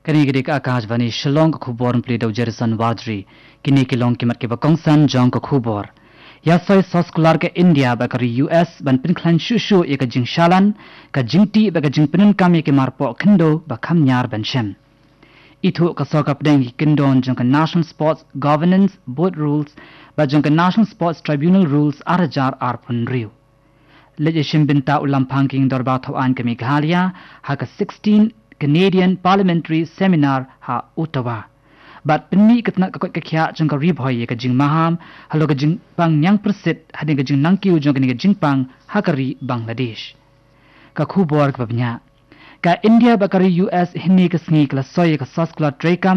Kanigidik Akashvani Shillong Khubor play do Jerison Wadri, Kini Kilong Kimat Kiba Kongsan Jong Khubor. Yasoi Soskular ke India bakari US ban pinklan shushu ika jing shalan, ka jingti baka jing pinin kami ke marpo kendo bakam nyar ban shem. Itu kasoka pedeng kindon jong National Sports Governance Board Rules ba jong National Sports Tribunal Rules arajar arpun riu. Legislation binta ulam pangking dorba thawaan ke Meghalaya ha ka 16 Canadian Parliamentary Seminar ha Ottawa. Bat penni ketna kakot kakya jong ka ribhoy ka jing maham halo ka jing pang nyang persit hading ka jing nangkiu jong ka jing pang hakari Bangladesh. Ka khubor ka babnya. Ka India bakari US hinni ka sngi ka soy ka soskula trekam